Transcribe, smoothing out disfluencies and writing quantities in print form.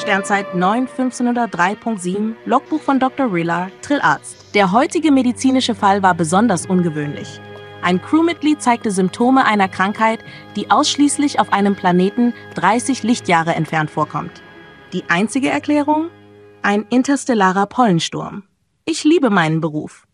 Sternzeit 9-1503.7, Logbuch von Dr. Rillard, Trillarzt. Der heutige medizinische Fall war besonders ungewöhnlich. Ein Crewmitglied zeigte Symptome einer Krankheit, die ausschließlich auf einem Planeten 30 Lichtjahre entfernt vorkommt. Die einzige Erklärung? Ein interstellarer Pollensturm. Ich liebe meinen Beruf.